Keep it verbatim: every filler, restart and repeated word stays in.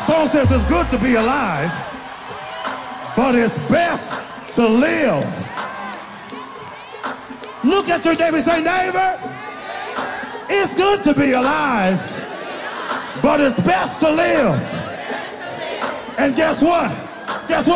Song says it's good to be alive, but it's best to live. Look at your neighbor and say, neighbor, it's good to be alive, but it's best to live. And guess what? Guess what?